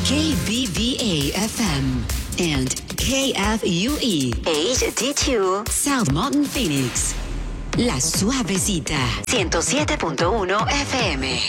KBVA FM and KFUE HD2 South Mountain Phoenix. La Suavecita 107.1 FM.